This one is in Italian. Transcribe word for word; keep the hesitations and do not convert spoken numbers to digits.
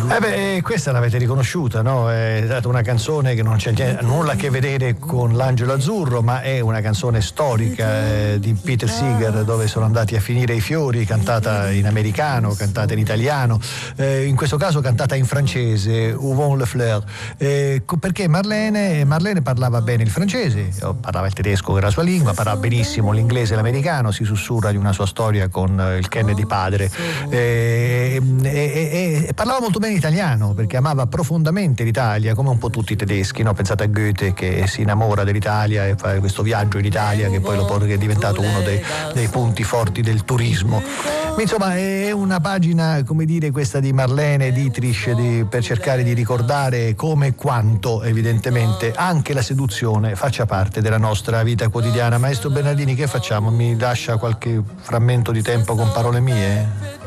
Eh beh, questa l'avete riconosciuta, no? È stata una canzone che non c'è nulla a che vedere con l'Angelo Azzurro, ma è una canzone storica eh, di Peter Seeger, dove sono andati a finire i fiori, cantata in americano, cantata in italiano, eh, in questo caso cantata in francese, Où vont les fleurs, eh, perché Marlene, Marlene parlava bene il francese, parlava il tedesco che era la sua lingua, parlava benissimo l'inglese e l'americano, si sussurra di una sua storia con il Kennedy padre, eh, e, e, e parlava molto bene italiano perché amava profondamente l'Italia, come un po' tutti i tedeschi, no? Pensate a Goethe che si innamora dell'Italia e fa questo viaggio in Italia che poi lo porta, che è diventato uno dei, dei punti forti del turismo. Insomma, è una pagina, come dire, questa di Marlene Dietrich, di, per cercare di ricordare come e quanto evidentemente anche la seduzione faccia parte della nostra vita quotidiana. Maestro Bernardini, che facciamo? Mi lascia qualche frammento di tempo con parole mie?